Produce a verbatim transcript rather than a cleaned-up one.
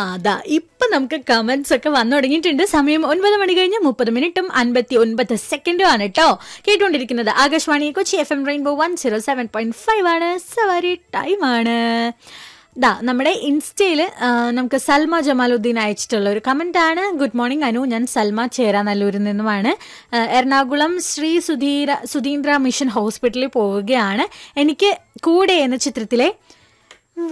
അതാ ഇപ്പൊ നമുക്ക് കമന്റ്സ് ഒക്കെ വന്നു തുടങ്ങിയിട്ടുണ്ട്. സമയം ഒൻപത് മണി കഴിഞ്ഞ് മുപ്പത് മിനിറ്റും അൻപത്തി ഒൻപത് സെക്കൻഡും ആണ് കേട്ടോ. കേട്ടുകൊണ്ടിരിക്കുന്നത് Akashvani Kochi F M rainbow one zero seven point five ആണ്. സവാരി ടൈം ആണ്. ദാ നമ്മുടെ ഇൻസ്റ്റയിൽ നമുക്ക് സൽമ ജമാലുദ്ദീൻ അയച്ചിട്ടുള്ള ഒരു കമന്റ് ആണ്. ഗുഡ് മോർണിംഗ് അനു, ഞാൻ സൽമ ചേരാനല്ലൂരിൽ നിന്നുമാണ്. എറണാകുളം ശ്രീ സുധീര സുധീന്ദ്ര മിഷൻ ഹോസ്പിറ്റലിൽ പോവുകയാണ്. എനിക്ക് കൂടെ എന്ന ചിത്രത്തിലെ